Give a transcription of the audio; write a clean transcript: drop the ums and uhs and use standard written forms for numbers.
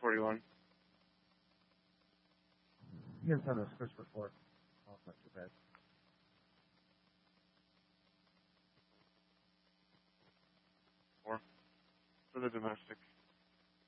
41. You can send us Christopher Ford. Oh, it's not too bad. For the domestic.